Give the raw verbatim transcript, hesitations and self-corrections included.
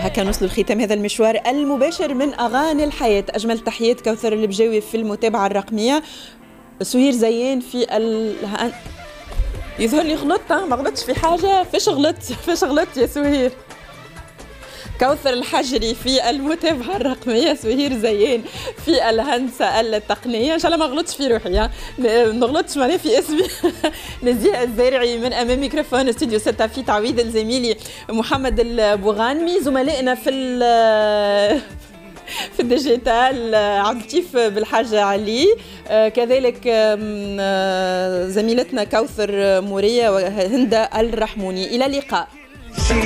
هكا نوصل لختام هذا المشوار المباشر من أغاني الحياة. أجمل تحيات كوثر البجاوي في المتابعة الرقمية. سهير زيان في ال... يظهر لي غلطت، ما غلطتش في حاجة. فاش غلطت فاش غلطت يا سهير؟ كوثر الحجري في المتابعة الرقمية، سهير زيان في الهندسة التقنية. إن شاء الله ما غلطتش في روحي، ما نغلطش معناها في اسمي. نزيه الزارعي من أمام ميكروفون استوديو ستة في تعويض الزميلي محمد البوغانمي. زملائنا في في الديجيتال عبد اللطيف بالحاج علي، كذلك زميلتنا كوثر مورية وهند الرحموني. إلى اللقاء.